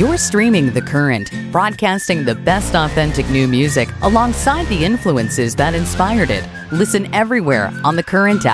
You're streaming The Current, broadcasting the best authentic new music alongside the influences that inspired it. Listen everywhere on The Current app.